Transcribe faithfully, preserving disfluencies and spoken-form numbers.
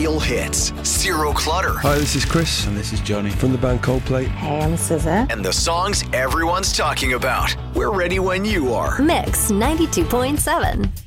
real hits, zero clutter. Hi, this is Chris. And this is Johnny. From the band Coldplay. Hey, I'm S Z A. And the songs everyone's talking about. We're ready when you are. Mix ninety-two point seven.